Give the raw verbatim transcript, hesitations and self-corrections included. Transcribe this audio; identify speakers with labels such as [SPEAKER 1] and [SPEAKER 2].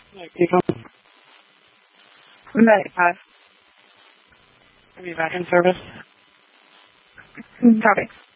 [SPEAKER 1] People.
[SPEAKER 2] ninety-five.
[SPEAKER 1] Are you back in service?
[SPEAKER 2] Copy.